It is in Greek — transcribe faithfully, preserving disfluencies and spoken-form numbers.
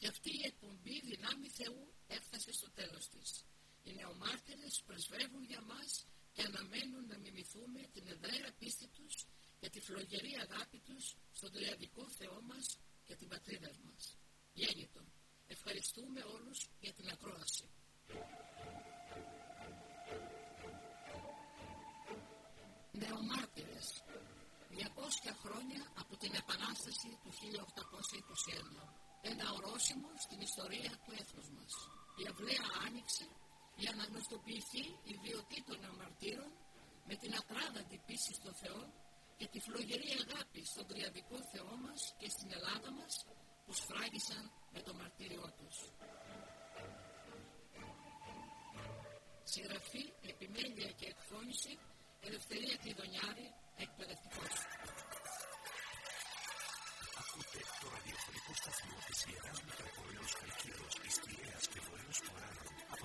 Και αυτή η εκπομπή δυνάμει Θεού έφτασε στο τέλος της. Οι νεομάρτυρες πρεσβεύουν για μας και αναμένουν να μιμηθούμε την εδραία πίστη τους και τη φλογερή αγάπη τους στον τριαδικό Θεό μας και την πατρίδα μας. Γέννητο, ευχαριστούμε όλους για την ακρόαση. Νεομάρτυρες, διακόσια χρόνια από την Επανάσταση του χίλια οκτακόσια είκοσι ένα. Ένα ορόσημο στην ιστορία του έθνους μας. Η αυλαία άνοιξε για να γνωστοποιηθεί η βιωτή των νεομαρτύρων με την ακράδαντη πίστη στο Θεό και τη φλογερή αγάπη στον τριαδικό Θεό μας και στην Ελλάδα μας που σφράγισαν με το μαρτύριό τους. Συγγραφή, επιμέλεια και εκφώνηση Ελευθερία Κλειδονιάρη, εκπαιδευτικός.